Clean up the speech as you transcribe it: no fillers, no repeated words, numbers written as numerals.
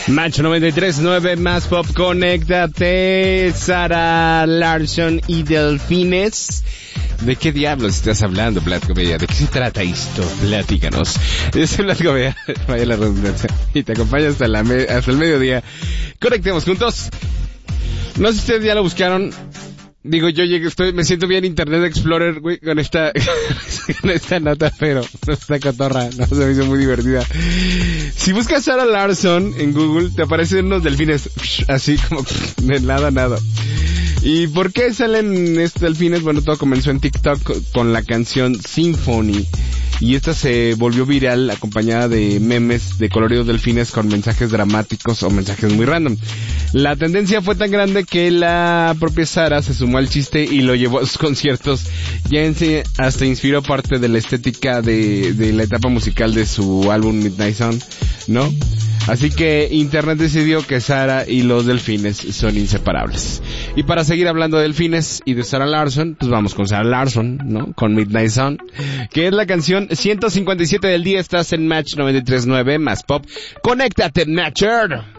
Match 93.9 más pop, conéctate. Sara Larsson y Delfines. ¿De qué diablos estás hablando, Blatko Bella? ¿De qué se trata esto? Platícanos. Yo soy Blatko Bella, vaya la redundancia, y te acompaño hasta el mediodía. Conectemos juntos. No sé si ustedes ya lo buscaron. Digo, yo me siento bien Internet Explorer, güey, con esta nota, pero esta cotorra, no, se me hizo muy divertida. Si buscas Sara Larsson en Google, te aparecen unos delfines, así como de nada. ¿Y por qué salen estos delfines? Bueno, todo comenzó en TikTok con la canción Symphony. Y esta se volvió viral acompañada de memes de coloridos delfines con mensajes dramáticos o mensajes muy random. La tendencia fue tan grande que la propia Sara se sumó al chiste y lo llevó a sus conciertos. Ya hasta inspiró parte de la estética de la etapa musical de su álbum Midnight Sun, ¿no? Así que Internet decidió que Sara y los delfines son inseparables. Y para seguir hablando de delfines y de Sara Larsson, pues vamos con Sara Larsson, ¿no? Con Midnight Sun, que es la canción 157 del día. Estás en Match 93.9 más pop. ¡Conéctate, Matcher!